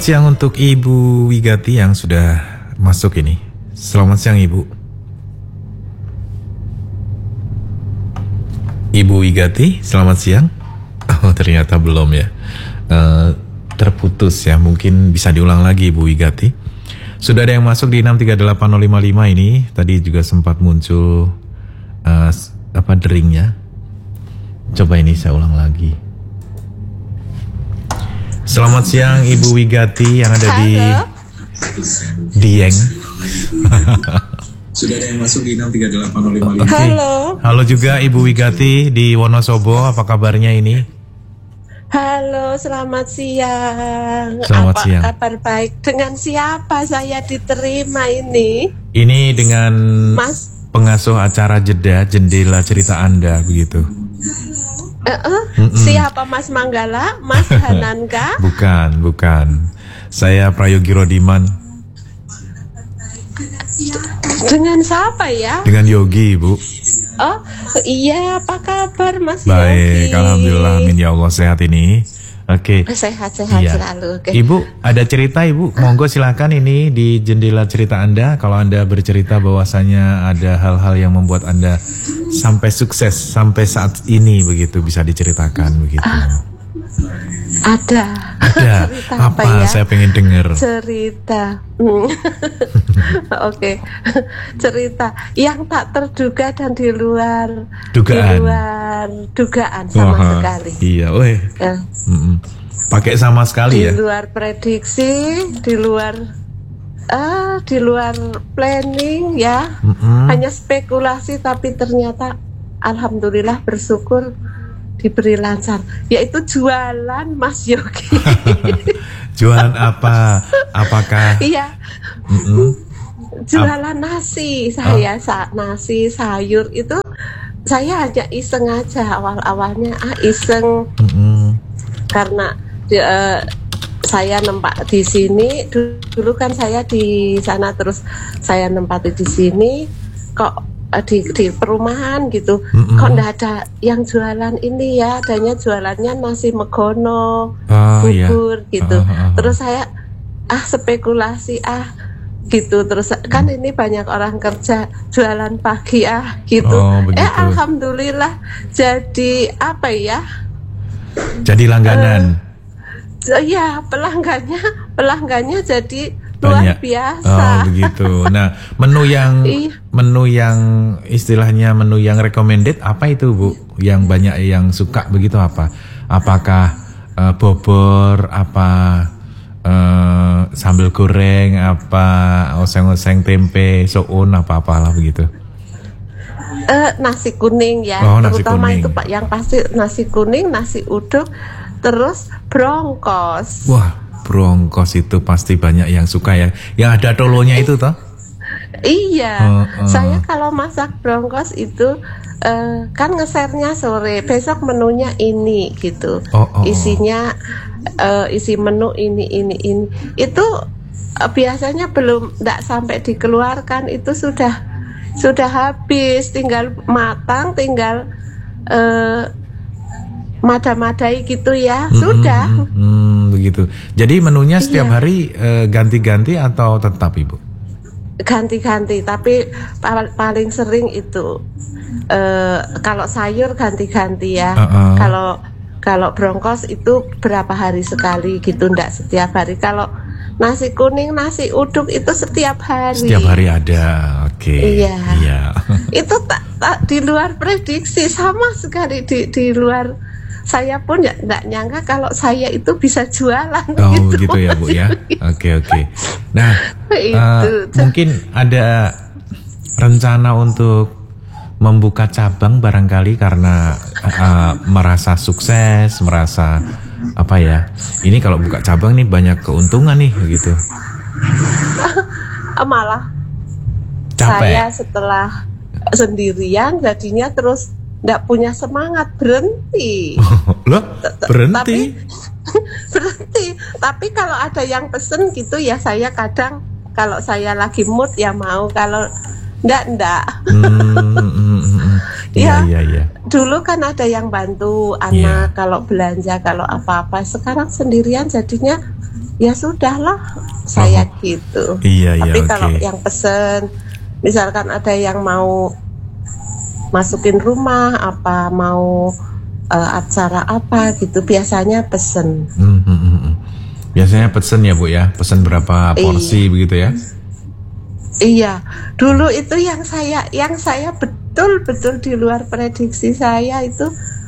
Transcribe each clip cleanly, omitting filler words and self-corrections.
Siang untuk Ibu Wigati yang sudah masuk ini. Selamat siang Ibu. Ibu Wigati, selamat siang. Oh ternyata belum ya. Terputus ya, mungkin bisa diulang lagi Ibu Wigati. Sudah ada yang masuk di 6380555 ini. Tadi juga sempat muncul deringnya. Coba ini saya ulang lagi. Selamat siang Ibu Wigati yang ada di Dieng. Sudah ada yang masuk di 6380555. Okay. Halo juga Ibu Wigati di Wonosobo, apa kabarnya ini? Halo, selamat siang. Selamat siang. Kabar baik. Dengan siapa saya diterima ini? Ini dengan Mas pengasuh acara Jendela Cerita Anda begitu. Siapa Mas Manggala? Mas Hananka? Bukan. Saya Prayogi Rodiman. Dengan siapa ya? Dengan Yogi, Ibu. Oh, iya, apa kabar Mas Baik, Yogi? alhamdulillah, amin ya Allah sehat ini. Oke. Sehat-sehat Iya. selalu. Okay. Ibu, ada cerita Ibu? Monggo silakan ini di Jendela Cerita Anda. Kalau Anda bercerita bahwasanya ada hal-hal yang membuat Anda sampai sukses sampai saat ini begitu, bisa diceritakan begitu. Ada. Cerita Apa ya? Saya pengen dengar. Cerita. Oke. Cerita yang tak terduga dan di luar dugaan sama sekali. Iya, Ya. Pakai sama sekali ya. Di luar prediksi, di luar planning ya. Hanya spekulasi tapi ternyata alhamdulillah bersyukur diberi lancar, yaitu jualan Mas Yogi. Jualan apa? Apakah? Iya. Jualan nasi. Saya nasi sayur itu saya hanya iseng aja awalnya iseng. Karena saya nempat di sini dulu kan saya di sana, terus saya nempati di sini kok di perumahan gitu. Kok ndak ada yang jualan ini ya, adanya jualannya nasi megono, bubur gitu. Terus saya spekulasi gitu, terus kan ini banyak orang kerja jualan pagi gitu. Alhamdulillah jadi apa ya, jadi langganan. Ya pelanggannya jadi luar biasa. Oh begitu. Nah, menu yang istilahnya menu yang recommended apa itu Bu? Yang banyak yang suka begitu apa? Apakah bobor, apa sambal goreng, apa oseng-oseng tempe, soun, apa-apalah begitu? Nasi kuning ya, terutama kuning. Itu Pak yang pasti nasi kuning, nasi uduk, terus brongkos. Wah, brongkos itu pasti banyak yang suka ya. Yang ada tolonya itu toh? Iya. Saya kalau masak brongkos itu kan nge-share-nya sore, besok menunya ini gitu. Isinya isi menu ini. Itu biasanya enggak sampai dikeluarkan itu sudah habis, tinggal matang, tinggal mada-madai gitu ya, sudah. Begitu. Jadi menunya setiap hari ganti-ganti atau tetap Ibu? Ganti-ganti, tapi paling sering itu kalau sayur ganti-ganti ya. Kalau brongkos itu berapa hari sekali gitu, enggak setiap hari. Kalau nasi kuning, nasi uduk itu setiap hari. Setiap hari ada, oke. Iya. Itu tak di luar prediksi sama sekali, di luar. Saya pun nggak nyangka kalau saya itu bisa jualan. Gitu ya Bu ya. Oke. Nah, mungkin ada rencana untuk membuka cabang barangkali karena merasa sukses, merasa apa ya? Ini kalau buka cabang nih banyak keuntungan nih gitu. Malah capek. Saya setelah sendirian jadinya terus nggak punya semangat, berhenti. Loh, berhenti? Berhenti. Tapi kalau ada yang pesen gitu ya saya kadang kalau saya lagi mood ya mau, kalau enggak. Iya. Dulu kan ada yang bantu anak kalau belanja, kalau apa-apa. Sekarang sendirian jadinya ya sudahlah saya gitu. Iya, Tapi iya, kalau oke. yang pesen, misalkan ada yang mau masukin rumah apa, mau acara apa gitu, biasanya pesen. Biasanya pesen ya Bu ya, pesen berapa porsi begitu ya? Iya, dulu itu yang saya betul-betul di luar prediksi saya itu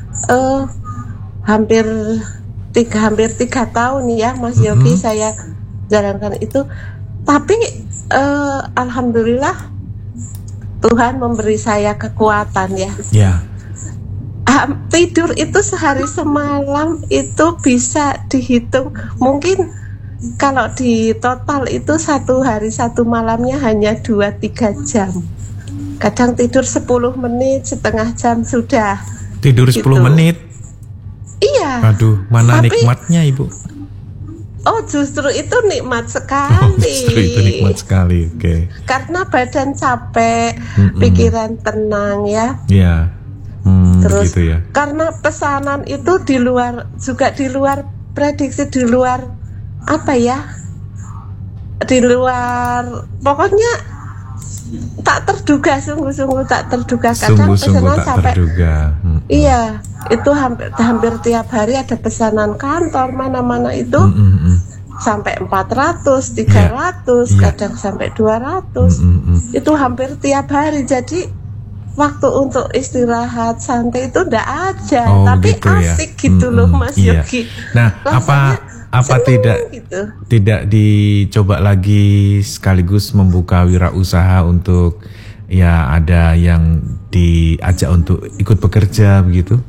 hampir 3 tahun ya Mas Yogi saya jalankan itu. Tapi alhamdulillah Tuhan memberi saya kekuatan ya. Ya. Tidur itu sehari semalam itu bisa dihitung mungkin kalau di total itu 1 hari 1 malamnya hanya 2-3 jam. Kadang tidur 10 menit, setengah jam sudah. Tidur 10 gitu. menit? Iya. Aduh, mana Tapi, nikmatnya Ibu? Oh justru itu nikmat sekali. Justru itu nikmat sekali, oke. Karena badan capek, pikiran tenang ya. Iya. Terus gitu ya. karena pesanan itu di luar prediksi, di luar apa ya, di luar pokoknya tak terduga, sungguh-sungguh tak terduga. Kadang Sungguh-sungguh pesanan tak sampai terduga. iya, itu hampir tiap hari ada pesanan kantor mana-mana itu sampai 400, 300, kadang sampai 200. Itu hampir tiap hari. Jadi waktu untuk istirahat santai itu ndak ada, tapi gitu ya. asik gitu loh Mas Yogi. Nah, apa gitu. tidak dicoba lagi sekaligus membuka wirausaha untuk ya ada yang diajak untuk ikut bekerja begitu?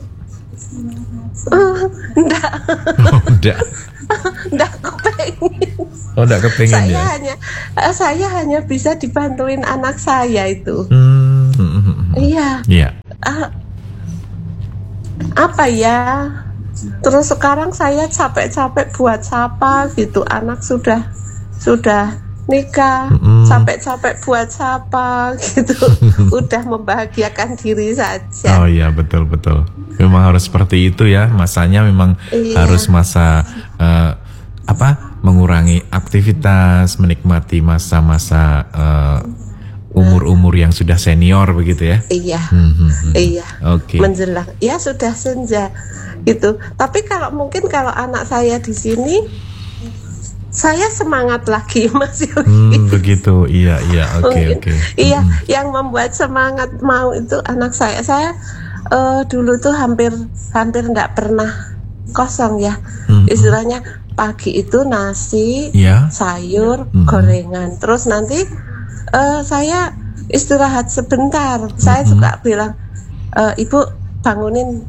Enggak. Oh, enggak. Enggak kepengen. Oh, enggak kepengen ya. Saya hanya bisa dibantuin anak saya itu. Iya. Iya. Apa ya? Terus sekarang saya capek-capek buat siapa gitu. Anak sudah nikah, capek-capek buat siapa gitu. Udah membahagiakan diri saja. Oh iya, betul. Memang harus seperti itu ya. Masanya memang harus masa mengurangi aktivitas, menikmati masa-masa umur-umur yang sudah senior begitu ya. Iya. Iya. Oke. Menjelang ya sudah senja gitu. Tapi mungkin kalau anak saya di sini, saya semangat lagi Mas Yogi. Begitu. Iya. Oke. Iya, yang membuat semangat mau itu anak saya. Saya dulu tuh hampir enggak pernah kosong ya. Istilahnya pagi itu nasi, sayur, gorengan. Terus nanti saya istirahat sebentar. Saya suka bilang, Ibu bangunin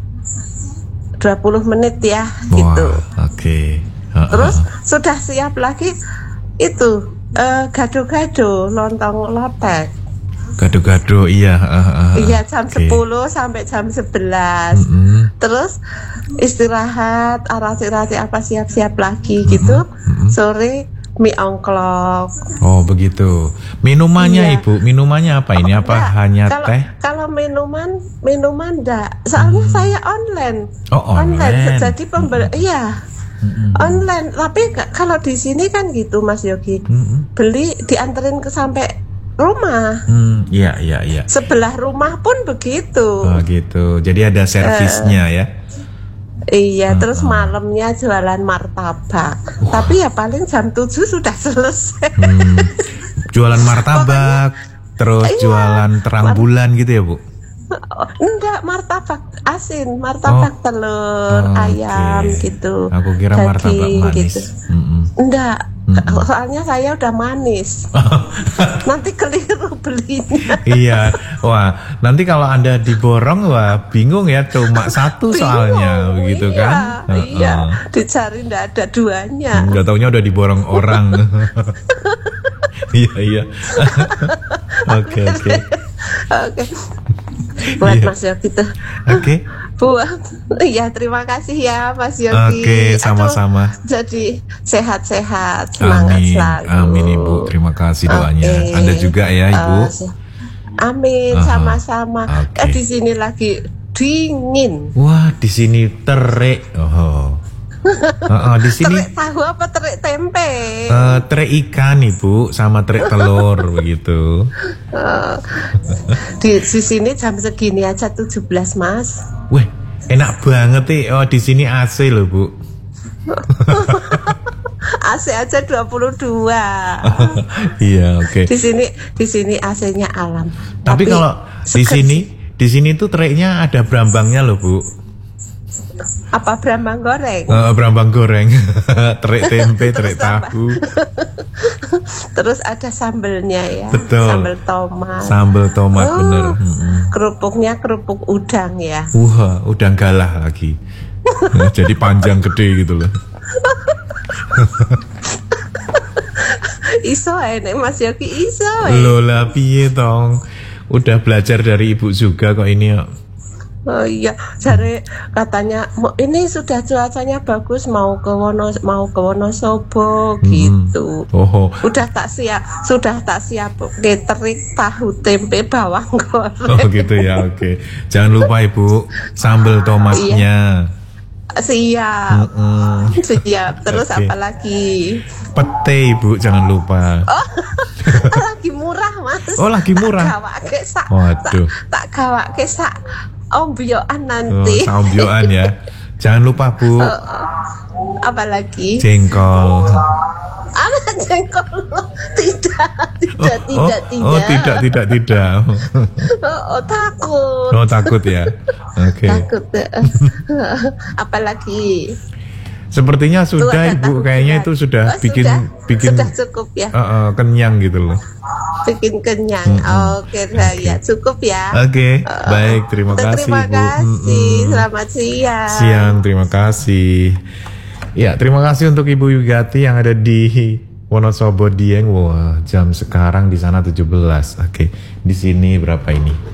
20 menit ya. Wah, gitu. Oke. Terus sudah siap lagi itu gado-gado, lontong lotek. Gado-gado, iya. Iya, jam 10 sampai jam 11. Terus istirahat, rati-rati apa siap-siap lagi gitu. Sore mie ongklok. Oh begitu. Minumannya Ibu, minumannya apa ini? Apa hanya teh? Kalau minuman enggak. Soalnya saya online. Oh online. Jadi iya. Online. Tapi kalau di sini kan gitu Mas Yogi. Beli dianterin sampai rumah. Iya. Sebelah rumah pun begitu. Oh gitu. Jadi ada servisnya ya. Iya, terus malamnya jualan martabak. Tapi ya paling jam 7 sudah selesai. Jualan martabak, terus jualan terang bulan gitu ya Bu? Enggak, martabak asin, martabak telur, ayam gitu. Aku kira daging, martabak manis. Gitu. Enggak, soalnya saya udah manis. Nanti keliru belinya. Iya, wah nanti kalau Anda diborong, wah bingung ya, cuma satu soalnya begitu kan? Iya, dicari nggak ada duanya. Nggak taunya udah diborong orang. Iya. Oke. Buat Mas Yogi tuh. Oke. Buat, iya terima kasih ya Mas Yogi. Oke, sama-sama. Jadi sehat-sehat, semangat selalu. Amin Ibu, terima kasih doanya. Anda juga ya Ibu. Amin, sama-sama. Okay. Di sini lagi dingin. Wah, di sini terik. Di sini Terek tahu apa terek tempe? terek ikan Ibu sama terek telur begitu. Di sini jam segini aja 17 Mas. Wih, enak banget nih. Oh, di sini AC loh, Bu. AC aja 22. Iya, oke. Di sini AC-nya alam. Tapi kalau di sini tuh tereknya ada brambangnya loh, Bu. Apa brambang goreng? Brambang goreng. Terek tempe, terek tahu. Terus ada sambelnya ya. Betul. Sambel tomat. Sambal tomat bener. Kerupuknya kerupuk udang ya. Udang galah lagi. Jadi panjang gede gitu loh. Iso enek Mas Yogi iso. Loh lah piye tong. Udah belajar dari Ibu juga kok ini. Oh iya, cari katanya ini sudah cuacanya bagus mau ke Wonosobo gitu. Sudah tak siap catering tahu tempe bawang goreng. Oh gitu ya, oke. Jangan lupa Ibu sambal tomatnya. Siap. Siap. Terus apa lagi? Pete Ibu jangan lupa. Lagi murah Mas. Oh lagi murah. Waduh. Tak gawake sak ombyoan nanti. Ombyoan ya. Jangan lupa Bu. Apa lagi? Jengkol. Anak jengkol. Tidak. Takut. Oh takut ya. Oke. Takut. Apalagi? Sepertinya sudah Ibu, kayaknya itu sudah bikin sudah cukup ya. Kenyang gitu loh. Bikin kenyang. Oke, ya cukup ya. Oke, baik, terima kasih Terima Bu. kasih. Selamat siang. Siang, terima kasih. Ya, terima kasih untuk Ibu Yugati yang ada di Wonosobo Dieng. Wah, jam sekarang di sana 17. Oke, di sini berapa ini?